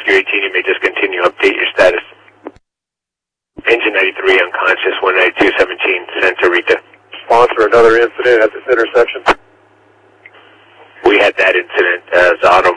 Rescue 18, you may discontinue. Update your status. Engine 93 unconscious, 19217, Santa Rita. Sponsor another incident at this intersection. We had that incident as auto